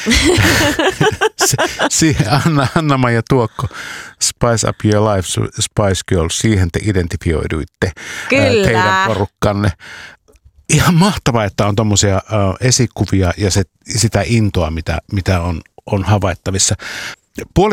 Anna-Maija Tuokko, Spice Up Your Life, Spice Girls, siihen te identifioiduitte teidän porukkanne. Ihan mahtavaa, että on tommosia esikuvia ja sitä intoa, mitä on havaittavissa.